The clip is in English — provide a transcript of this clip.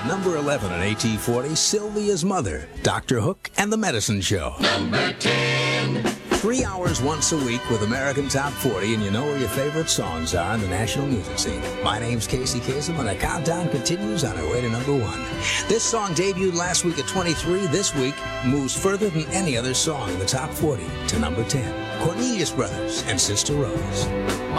At number 11 on AT40, Sylvia's Mother, Dr. Hook and the Medicine Show. Number 10. 3 hours once a week with American Top 40, and you know where your favorite songs are in the national music scene. My name's Casey Kasem, and the countdown continues on our way to number 1. This song debuted last week at 23. This week moves further than any other song in the Top 40 to number 10. Cornelius Brothers and Sister Rose.